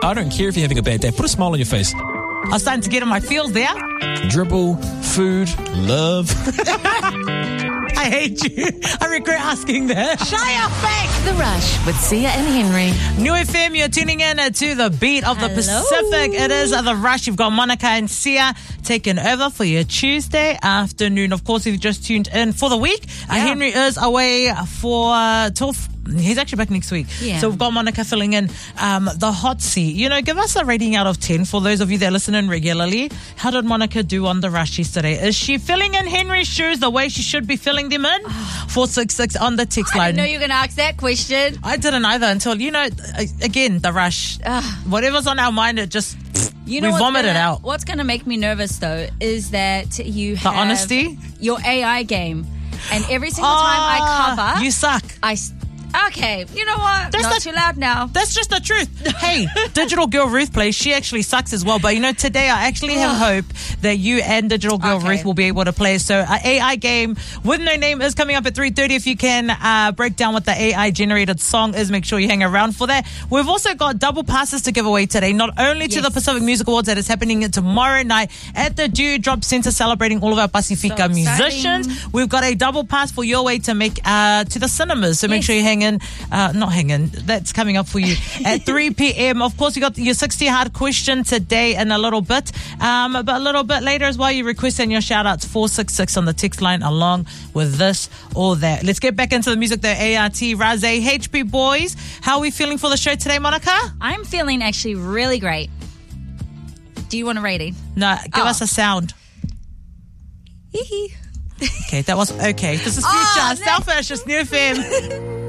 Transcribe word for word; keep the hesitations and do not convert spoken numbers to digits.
I don't care if you're having a bad day. Put a smile on your face. I was starting to get in my feels there. Dribble, food, love. I hate you. I regret asking that. Shia Fact. The Rush with Sia and Henry. New F M, you're tuning in to the beat of the Hello. Pacific. It is The Rush. You've got Monica and Sia taking over for your Tuesday afternoon. Of course, if you just tuned in for the week, uh, Yeah. Henry is away for uh, till he's actually back next week. Yeah. So we've got Monica filling in um, the hot seat. You know, give us a rating out of ten for those of you that listen in regularly. How did Monica do on The Rush yesterday? Is she filling in Henry's shoes the way she should be filling them in? four six six on the text I line. didn't know you were going to ask that question. I didn't either until, you know, again, The Rush. Ugh. Whatever's on our mind, it just, You know we what's vomit gonna, it out. What's going to make me nervous, though, is that you The have honesty? your A I game. And every single Ah, time I cover, you suck. I... s- Okay, you know what? That's Not the- too loud now. That's just the truth. Hey, Digital Girl Ruth plays. She actually sucks as well. But, you know, today I actually have hope that you and Digital Girl Okay. Ruth will be able to play. So, an A I game with no name is coming up at three thirty. If you can uh, break down what the A I-generated song is, make sure you hang around for that. We've also got double passes to give away today, not only to Yes. the Pacific Music Awards that is happening tomorrow night at the Dewdrop Center, celebrating all of our Pacifica So musicians. exciting. We've got a double pass for your way to make uh, to the cinemas. So, make Yes. sure you hang in. Uh, not hang in. That's coming up for you at three p.m. Of course, you got your sixty hard question today in a little bit. Um, but a little bit later as well, you request and your shout outs four six six on the text line along with this or that. Let's get back into the music though. A R T, Raze, H P Boys. How are we feeling for the show today, Monica? I'm feeling actually really great. Do you want a rating? No, give Oh. us a sound. Hee hee. Okay, that was okay. This is Future, Oh, Selfish, it's New F M.